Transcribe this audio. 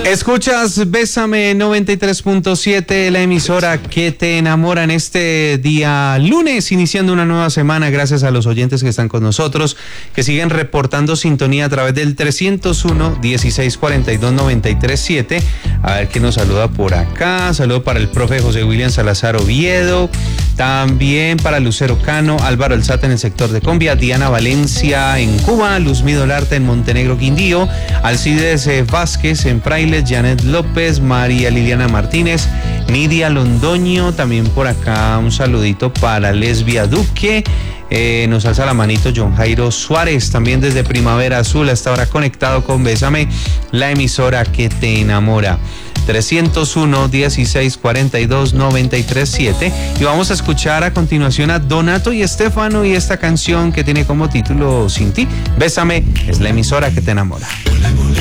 Escuchas Bésame 93.7, la emisora que te enamora en este día lunes, iniciando una nueva semana. Gracias a los oyentes que están con nosotros, que siguen reportando sintonía a través del 301-1642-937. A ver quién nos saluda por acá. Saludo para el profe José William Salazar Oviedo. También para Lucero Cano, Álvaro Alzate en el sector de Combia, Diana Valencia en Cuba, Luzmi Dolarte en Montenegro, Quindío, Alcides Vázquez en Frailes, Janet López, María Liliana Martínez, Nidia Londoño, también por acá un saludito para Lesbia Duque. Nos alza la manito John Jairo Suárez, también desde Primavera Azul, hasta ahora conectado con Bésame, la emisora que te enamora. 301-1642-937. Y vamos a escuchar a continuación a Donato y Estefano y esta canción que tiene como título Sin ti. Bésame es la emisora que te enamora.